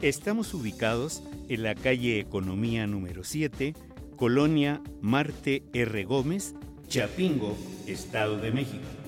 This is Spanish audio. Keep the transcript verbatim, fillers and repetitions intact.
Estamos ubicados en la calle Economía número siete, Colonia Marte R. Gómez, Chapingo, Estado de México.